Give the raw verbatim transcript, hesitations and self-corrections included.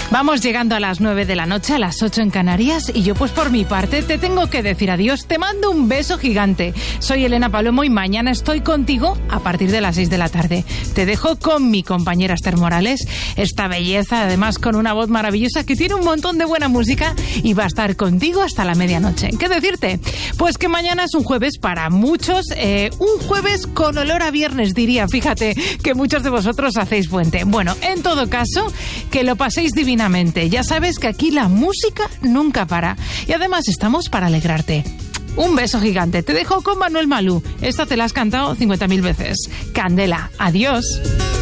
Vamos llegando a las nueve de la noche, a las ocho en Canarias, y yo pues por mi parte te tengo que decir adiós. Te mando un beso gigante. Soy Elena Palomo y mañana estoy contigo a partir de las seis de la tarde. Te dejo con mi compañera Esther Morales, esta belleza, además con una voz maravillosa que tiene un montón de buena música y va a estar contigo hasta la medianoche. ¿Qué decirte? Pues que mañana es un jueves para muchos, eh, un jueves con olor a viernes, diría. Fíjate que muchos de vosotros hacéis puente. Bueno, en todo caso, que lo paséis divinamente. Ya sabes que aquí la música nunca para. Y además estamos para alegrarte. Un beso gigante. Te dejo con Manuel Malú. Esta te la has cantado cincuenta mil veces. Candela. Adiós.